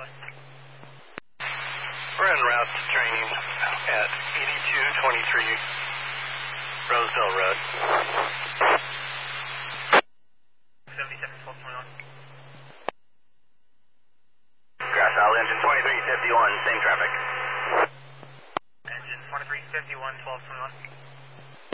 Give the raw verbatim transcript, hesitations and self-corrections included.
We're en route to training at eighty-two twenty-three Roseville Road. seventy-seven twelve twenty-one. Crash out engine twenty-three fifty-one, same traffic. Engine twenty-three fifty-one twelve twenty-one.